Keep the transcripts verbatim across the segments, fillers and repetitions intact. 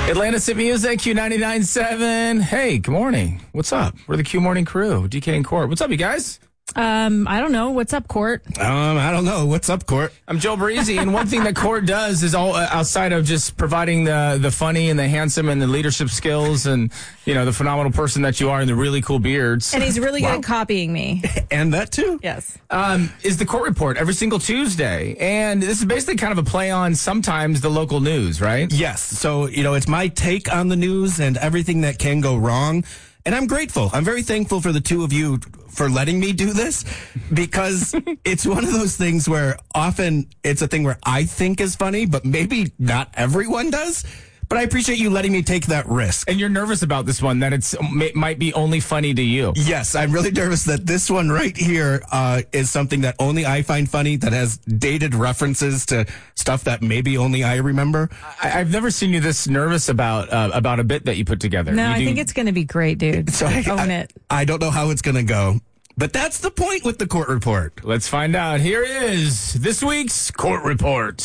Atlantis Hit Music, Q ninety-nine point seven. Hey, good morning. What's up? We're the Q Morning Crew, D K and Court. What's up, you guys? Um, I don't know. What's up, Court? Um, I don't know. What's up, Court? I'm Joe Breezy, and one thing that Court does is all uh, outside of just providing the the funny and the handsome and the leadership skills and, you know, the phenomenal person that you are and the really cool beards. And he's really Wow. good at copying me. And that too? Yes. Um, is the Court Report every single Tuesday. And this is basically kind of a play on sometimes the local news, right? Yes. So, you know, it's my take on the news and everything that can go wrong. And I'm grateful. I'm very thankful for the two of you for letting me do this because it's one of those things where often it's a thing where I think is funny, but maybe not everyone does. But I appreciate you letting me take that risk. And you're nervous about this one, that it's it might be only funny to you. Yes, I'm really nervous that this one right here uh, is something that only I find funny, that has dated references to stuff that maybe only I remember. I, I've never seen you this nervous about uh, about a bit that you put together. No, You I do- think it's going to be great, dude. So I, Own I, it. I don't know how it's going to go. But that's the point with the Court Report. Let's find out. Here is this week's Court Report.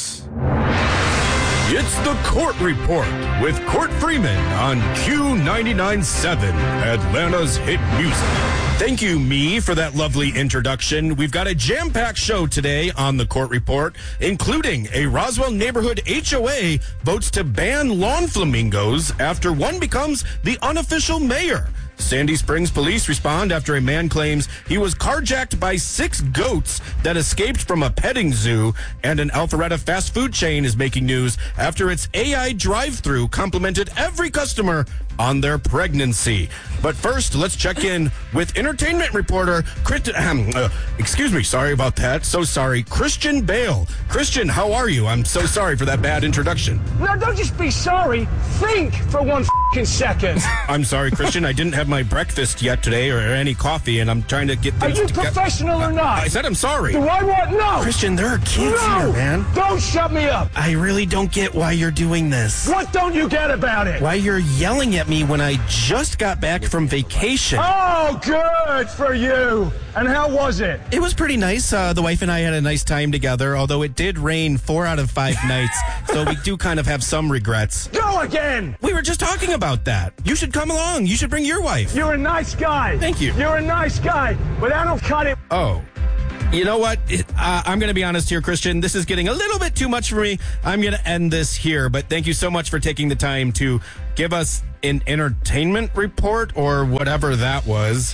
It's the Court Report with Court Freeman on Q ninety-nine point seven, Atlanta's hit music. Thank you, me, for that lovely introduction. We've got a jam-packed show today on the Court Report, including a Roswell neighborhood H O A votes to ban lawn flamingos after one becomes the unofficial mayor. Sandy Springs police respond after a man claims he was carjacked by six goats that escaped from a petting zoo, and an Alpharetta fast food chain is making news after its A I drive-thru complimented every customer on their pregnancy. But first, let's check in with entertainment reporter, Chris, uh, excuse me, sorry about that, so sorry, Christian Bale. Christian, how are you? I'm so sorry for that bad introduction. No, don't just be sorry. Think for one f***ing second. I'm sorry, Christian, I didn't have my breakfast yet today or any coffee, and I'm trying to get Are things you together. professional or not? I said I'm sorry. Do I want no? Christian, there are kids no! here, man. Don't shut me up. I really don't get why you're doing this. What don't you get about it? Why you're yelling at me when I just got back from vacation. Oh, good for you. And how was it? It was pretty nice. Uh, the wife and I had a nice time together, although it did rain four out of five nights, so we do kind of have some regrets. Go again. We were just talking about that. You should come along. You should bring your wife. You're a nice guy. Thank you. You're a nice guy, but I don't cut it. Oh. You know what? It- Uh, I'm going to be honest here, Christian. This is getting a little bit too much for me. I'm going to end this here, but thank you so much for taking the time to give us an entertainment report or whatever that was.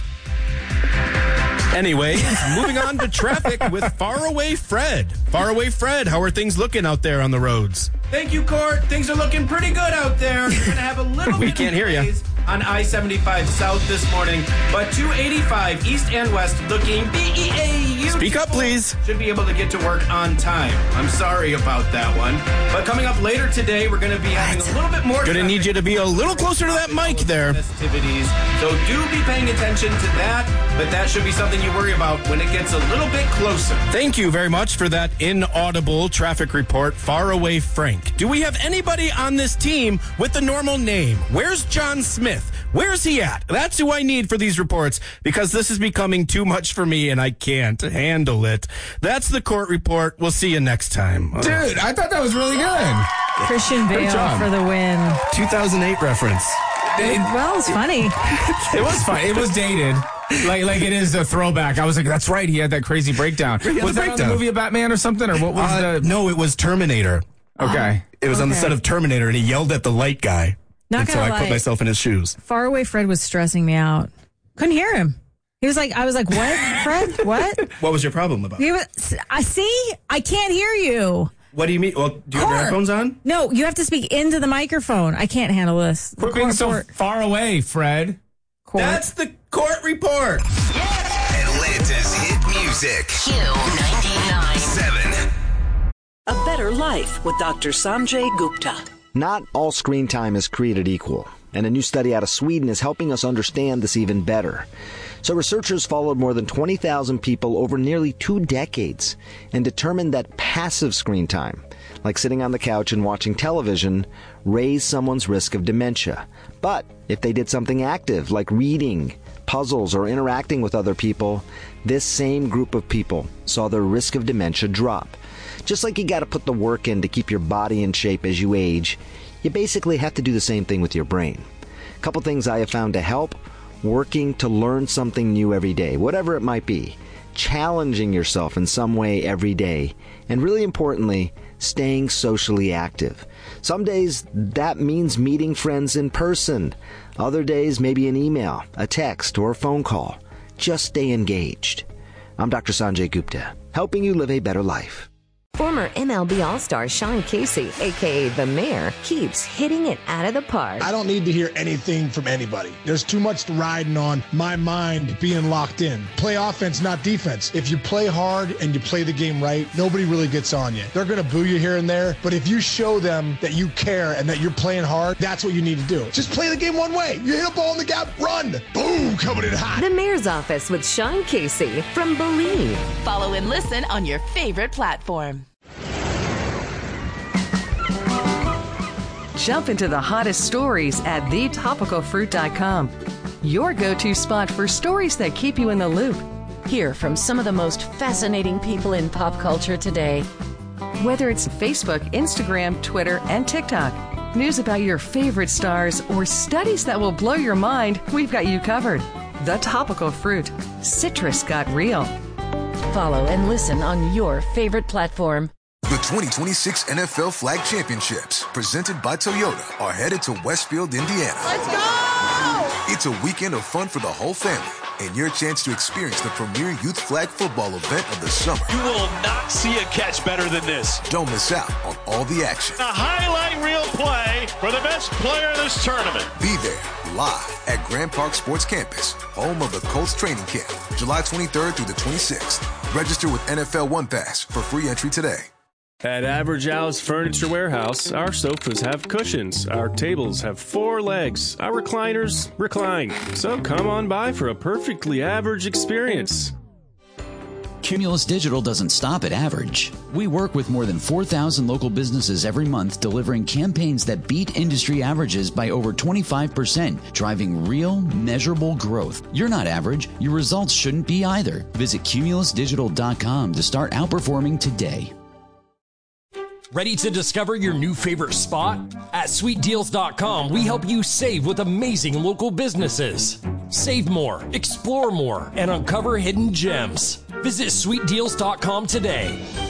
Anyway, moving on to traffic with Faraway Fred. Faraway Fred, how are things looking out there on the roads? Thank you, Court. Things are looking pretty good out there. You're going to have a little We bit can't of hear ya. delays on I seventy-five South this morning, but two eighty-five East and West looking B E A U. Speak up, please. Should be able to get to work on time. I'm sorry about that one. But coming up later today, we're going to be having a little bit more. Gonna need you to be a little closer to that mic there. Festivities. So do be paying attention to that, but that should be something you worry about when it gets a little bit closer. Thank you very much for that inaudible traffic report, Faraway Frank. Do we have anybody on this team with the normal name? Where's John Smith? Where's he at? That's who I need for these reports because this is becoming too much for me and I can't handle it. That's the Court Report. We'll see you next time. Dude, I thought that was really good. Christian Bale job. for the win. two thousand eight reference. It, Well, it's funny. it was fun. It was dated. Like like it is a throwback. I was like, that's right. He had that crazy breakdown. had Was the that on the breakdown. movie of Batman or something? Or what was Uh, the... no, it was Terminator. Okay. It was on the Okay. set of Terminator, and he yelled at the light guy. Not and so gonna I put lie. myself in his shoes. Faraway Fred was stressing me out. Couldn't hear him. He was like, I was like, what, Fred? What? What was your problem about? He was, I see. I can't hear you. What do you mean? Well, do you have your Court. headphones on? No, you have to speak into the microphone. I can't handle this. Quit being so Court. far away, Fred. Court. That's the Court Report. Atlanta's hit music. Q ninety-nine. Seven. A Better Life with Doctor Sanjay Gupta. Not all screen time is created equal, and a new study out of Sweden is helping us understand this even better. So researchers followed more than twenty thousand people over nearly two decades and determined that passive screen time, like sitting on the couch and watching television, raised someone's risk of dementia. But if they did something active, like reading, puzzles, or interacting with other people, this same group of people saw their risk of dementia drop. Just like you got to put the work in to keep your body in shape as you age, You basically have to do the same thing with your brain. A couple things I have found to help: working to learn something new every day, whatever it might be, challenging yourself in some way every day, and really importantly, staying socially active. Some days that means meeting friends in person. Other days, maybe an email, a text, or a phone call. Just stay engaged. I'm Doctor Sanjay Gupta, helping you live a better life. Former M L B All-Star Sean Casey, a k a. The Mayor, keeps hitting it out of the park. I don't need to hear anything from anybody. There's too much riding on my mind being locked in. Play offense, not defense. If you play hard and you play the game right, nobody really gets on you. They're going to boo you here and there, but if you show them that you care and that you're playing hard, that's what you need to do. Just play the game one way. You hit a ball in the gap, run. Boom, coming in hot. The Mayor's Office with Sean Casey from Believe. Follow and listen on your favorite platform. Jump into the hottest stories at the topical fruit dot com. Your go-to spot for stories that keep you in the loop. Hear from some of the most fascinating people in pop culture today. Whether it's Facebook, Instagram, Twitter, and TikTok, news about your favorite stars, or studies that will blow your mind, we've got you covered. The Topical Fruit. Citrus got real. Follow and listen on your favorite platform. The twenty twenty-six N F L Flag Championships, presented by Toyota, are headed to Westfield, Indiana. Let's go! It's a weekend of fun for the whole family and your chance to experience the premier youth flag football event of the summer. You will not see a catch better than this. Don't miss out on all the action. A highlight reel play for the best player in this tournament. Be there live at Grand Park Sports Campus, home of the Colts training camp, July twenty-third through the twenty-sixth. Register with N F L One Pass for free entry today. At Average Al's Furniture Warehouse, our sofas have cushions, our tables have four legs, our recliners recline. So come on by for a perfectly average experience. Cumulus Digital doesn't stop at average. We work with more than four thousand local businesses every month, delivering campaigns that beat industry averages by over twenty-five percent, driving real, measurable growth. You're not average. Your results shouldn't be either. Visit cumulus digital dot com to start outperforming today. Ready to discover your new favorite spot? At sweet deals dot com, we help you save with amazing local businesses. Save more, explore more, and uncover hidden gems. Visit sweet deals dot com today.